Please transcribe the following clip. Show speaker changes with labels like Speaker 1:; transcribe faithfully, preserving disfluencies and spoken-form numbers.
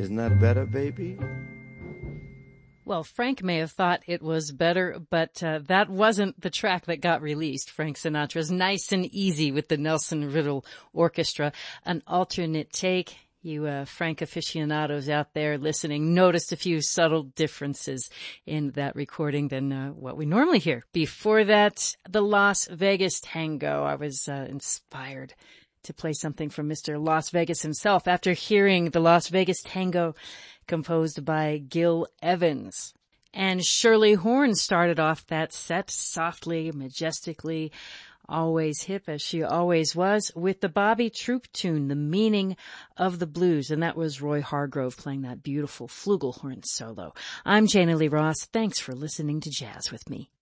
Speaker 1: Isn't that better, baby?
Speaker 2: Well, Frank may have thought it was better, but uh, that wasn't the track that got released. Frank Sinatra's Nice and Easy with the Nelson Riddle Orchestra. An alternate take. You uh, Frank aficionados out there listening noticed a few subtle differences in that recording than uh, what we normally hear. Before that, the Las Vegas Tango. I was uh, inspired to play something from Mister Las Vegas himself after hearing the Las Vegas Tango composed by Gil Evans. And Shirley Horn started off that set softly, majestically, always hip as she always was, with the Bobby Troup tune, The Meaning of the Blues. And that was Roy Hargrove playing that beautiful flugelhorn solo. I'm Jana Lee Ross. Thanks for listening to Jazz with me.